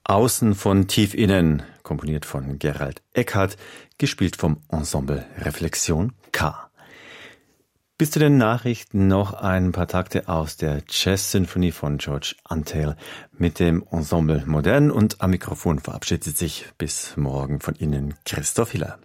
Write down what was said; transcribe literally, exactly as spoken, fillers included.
Außen von Tief Innen, komponiert von Gerald Eckhardt, gespielt vom Ensemble Reflexion K. Bis zu den Nachrichten noch ein paar Takte aus der Jazz-Sinfonie von George Antheil mit dem Ensemble Modern, und am Mikrofon verabschiedet sich bis morgen von Ihnen Christoph Hiller.